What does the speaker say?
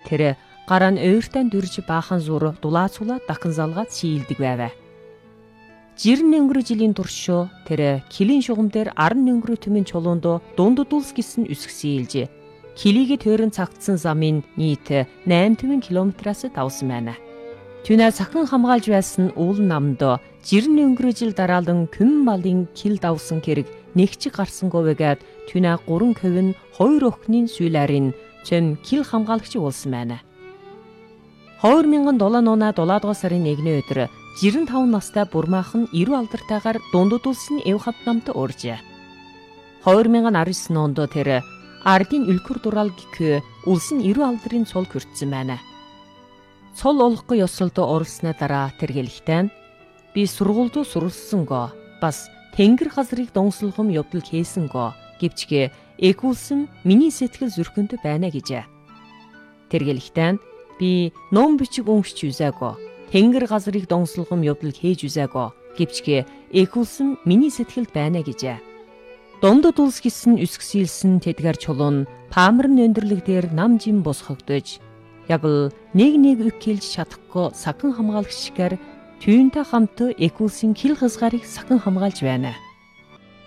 Тэр гараа нь ойртон дүрж баахан зур дулаацуулаад дахин залгаад шийлдэг байваа. Жирэн өнгөрөө жилийн туршоо тэр килийн шугам дээр 10 өнгөрөө төмөн чулуунд дунддулс гэсэн үсэг сийлжээ. Килигээ тойрон цагдсан замын нийт 8 км-аас давсан байна. Түнэ сахин хамгаалж байсан уул намд жирэн өнгөрөө жил дараалан күн малын кил давсан хэрэг нэгчиг гарсангүйгээд түнэ 3 ковин 2 охины сүйларын чэм кил хамгаалагч уулсан байна. 2007 оноо 7 сарын 1-ний өдөр 95 настай бурмаахан 90 алдартайгаар дундад улсын эв хат намт уржээ. 2019 онд тэр ардын үлгэр дураал гэх улсын 90 алдрын цол хүртсэн байна. Цол олохгүй ёсолд оролсны дараа тэргэлхтэн би сургуульд суралцсанго бас тэнгэр газрыг донслохом явдал хийсэнго гэвчгээ эгүүлсэн миний сэтгэл зүрхэнд байна гэжээ. Тэргэлхтэн би ном бичиг уншиж үзээго тэнгэр газрыг донслохом явдал хийж үзээго гэвчгээ эгүүлсэн миний сэтгэлд байна гэжээ. Дундад улс гисэн үсгсийлсэн тэдгэр чулуун паамрын өндөрлөг дээр нам жим босгогдож яг л нэг үг хэлж чадахгүй сахин хамгаалагч шигээр түүнтэй хамт эгүүлсэн кил хязгаарыг сахин хамгаалж байна.